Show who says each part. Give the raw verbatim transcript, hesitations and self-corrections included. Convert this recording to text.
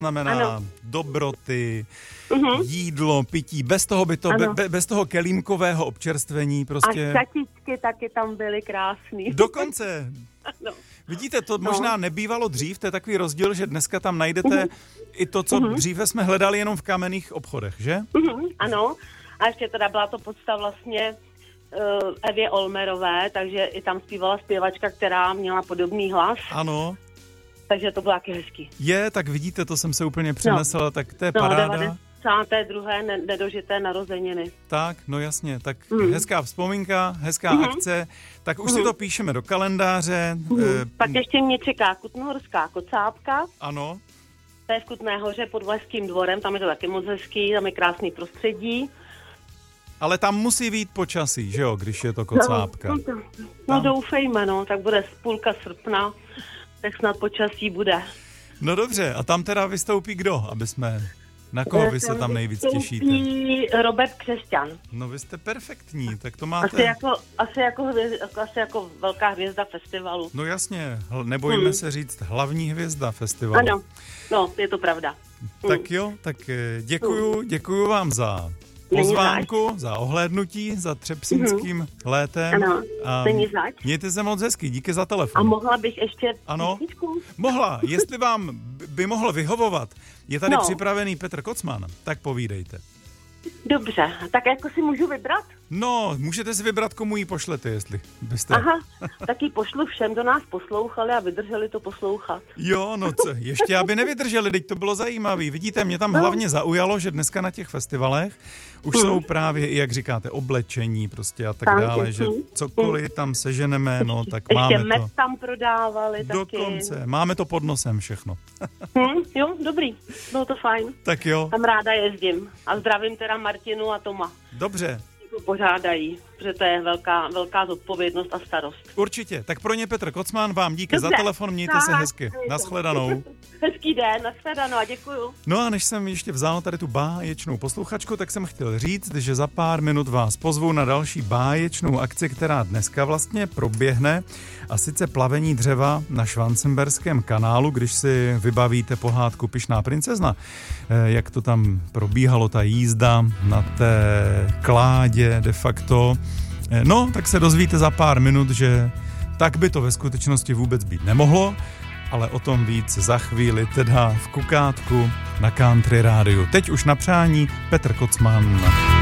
Speaker 1: znamená
Speaker 2: ano.
Speaker 1: dobroty,
Speaker 2: uh-huh.
Speaker 1: jídlo, pití. Bez toho by to, be, bez toho kelímkového občerstvení prostě...
Speaker 2: A šatičky taky tam byly krásný.
Speaker 1: Dokonce.
Speaker 2: No.
Speaker 1: Vidíte, to
Speaker 2: No.
Speaker 1: možná nebývalo dřív, to je takový rozdíl, že dneska tam najdete uh-huh. i to, co uh-huh. dříve jsme hledali jenom v kamenných obchodech, že?
Speaker 2: Uh-huh. Ano. A ještě teda byla to podsta vlastně uh, Evě Olmerové, takže i tam zpívala zpěvačka, která měla podobný hlas.
Speaker 1: Ano.
Speaker 2: Takže to bylo taky hezký.
Speaker 1: Je, tak vidíte, to jsem se úplně přenesl, no. tak to je
Speaker 2: no,
Speaker 1: paráda.
Speaker 2: devadesátého druhého nedožité narozeniny.
Speaker 1: Tak, no jasně, tak
Speaker 2: mm.
Speaker 1: hezká vzpomínka, hezká mm-hmm. akce, tak už mm-hmm. si to píšeme do kalendáře.
Speaker 2: Mm-hmm. E, Pak ještě mě čeká Kutnohorská kocápka.
Speaker 1: Ano.
Speaker 2: To je v Kutné Hoře pod Vlašským dvorem, tam je to taky moc hezký, tam je krásný prostředí.
Speaker 1: Ale tam musí být počasí, že jo, když je to kocápka.
Speaker 2: No, no, no doufejme, no, tak bude půlka srpna, tak snad počasí bude.
Speaker 1: No dobře, a tam teda vystoupí kdo, aby jsme... Na koho vy se tam nejvíc těšíte?
Speaker 2: Robert Křesťan.
Speaker 1: No vy jste perfektní, tak to máte...
Speaker 2: Asi jako, asi jako, hvězda, asi jako velká hvězda festivalu.
Speaker 1: No jasně, nebojíme hmm. se říct hlavní hvězda festivalu.
Speaker 2: Ano, no, je to pravda.
Speaker 1: Tak hmm. jo, tak děkuju, děkuju vám za pozvánku, za ohlédnutí, za třepsínským mm-hmm. létem.
Speaker 2: Ano,
Speaker 1: a
Speaker 2: není zač.
Speaker 1: Mějte se moc hezky, díky za telefon.
Speaker 2: A mohla bych ještě
Speaker 1: ano,
Speaker 2: písničku?
Speaker 1: Mohla, jestli vám by mohlo vyhovovat, je tady
Speaker 2: no.
Speaker 1: připravený Petr Kocman, tak povídejte.
Speaker 2: Dobře, tak jako si můžu vybrat?
Speaker 1: No, můžete si vybrat, komu ji pošlete, jestli byste...
Speaker 2: Aha, tak ji pošlu všem, kdo nás poslouchali a vydrželi to poslouchat.
Speaker 1: Jo, no co, ještě aby nevydrželi, teď to bylo zajímavý. Vidíte, mě tam no. hlavně zaujalo, že dneska na těch festivalech už hmm. jsou právě, i jak říkáte, oblečení prostě a tak
Speaker 2: tam
Speaker 1: dále,
Speaker 2: těsný.
Speaker 1: že cokoliv tam seženeme, no tak
Speaker 2: ještě
Speaker 1: máme
Speaker 2: to. Ještě
Speaker 1: med
Speaker 2: tam prodávali taky.
Speaker 1: Dokonce, máme to pod nosem všechno.
Speaker 2: hmm, jo, dobrý, bylo to fajn.
Speaker 1: Tak jo.
Speaker 2: Tam ráda jezdím a zdravím teda Martinu a Toma.
Speaker 1: Dobře.
Speaker 2: Pořádají, protože to je velká, velká zodpovědnost a starost.
Speaker 1: Určitě, tak pro ně Petr Kocman, vám díky
Speaker 2: Dobře.
Speaker 1: za telefon, mějte tak, se hezky. Nashledanou.
Speaker 2: Hezký den, nashledanou a děkuju.
Speaker 1: No a než jsem ještě vzal tady tu báječnou posluchačku, tak jsem chtěl říct, že za pár minut vás pozvu na další báječnou akci, která dneska vlastně proběhne, a sice plavení dřeva na Švancemberském kanálu, když si vybavíte pohádku Pyšná princezna, jak to tam probíhalo, ta jízda na té kládě de facto. No, tak se dozvíte za pár minut, že tak by to ve skutečnosti vůbec být nemohlo, ale o tom víc za chvíli, teda v Kukátku na Country rádiu. Teď už na přání Petr Kocman.